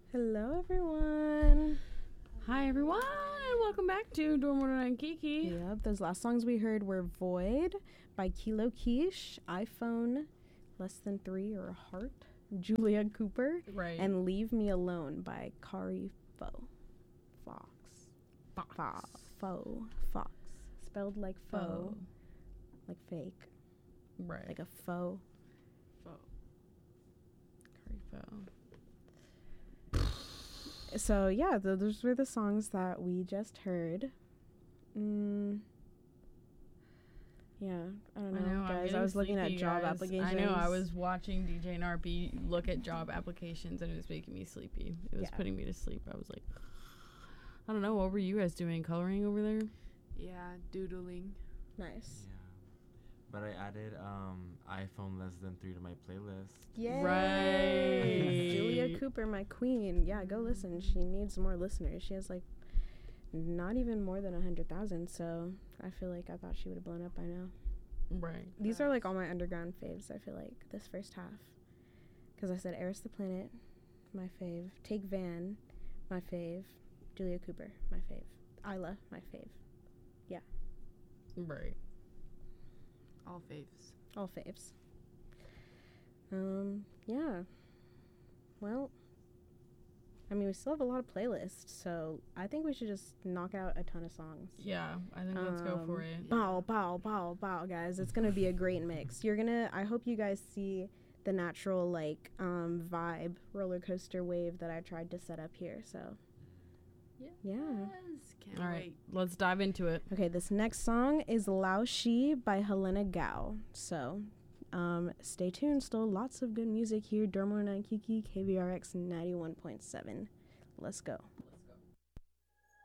Hello, everyone. Hi, everyone, and welcome back to Dorm 109 Kiki. Yep, those last songs we heard were Void by Kilo Quiche, iPhone, Less Than 3 or Heart, Julia Cooper, Right. and Leave Me Alone by Kari Fox. Fox. Spelled like faux, like fake, Right. like a faux. Carifo. So, yeah, those were the songs that we just heard. Yeah, I don't know, guys. I was looking at job applications. I know. I was watching DJ and RP look at job applications, and it was making me sleepy. It was putting me to sleep. I was like, I don't know. What were you guys doing? Coloring over there? Yeah, doodling. Nice. Yeah. But I added iPhone Less Than 3 to my playlist. Yay! Right. Julia Cooper, my queen. Yeah, go listen. She needs more listeners. She has, like, not even more than 100,000, so I feel like I thought she would have blown up by now. Right. These are, like, all my underground faves, I feel like, this first half. Because I said Eris the Planet, my fave. Take Van, my fave. Julia Cooper, my fave. Isla, my fave. Yeah. Right. All faves. All faves. Yeah. Well, I mean, we still have a lot of playlists, so I think we should just knock out a ton of songs. Yeah, I think let's go for it. Bow, bow, bow, bow, guys. It's gonna be a great mix. I hope you guys see the natural, like, vibe roller coaster wave that I tried to set up here, so. Yeah. Can't All right, wait. let's dive into it. Okay, this next song is Lao Shi by Helena Gao. So, stay tuned. Still lots of good music here. Dormo 9 Kiki, KVRX 91.7. Let's go.